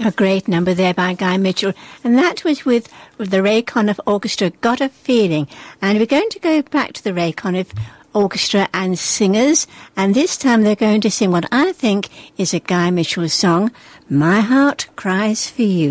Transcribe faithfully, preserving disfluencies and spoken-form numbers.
A great number there by Guy Mitchell. And that was with, with the Ray Conniff Orchestra, Got a Feeling. And we're going to go back to the Ray Conniff Orchestra and singers. And this time they're going to sing what I think is a Guy Mitchell song, My Heart Cries for You.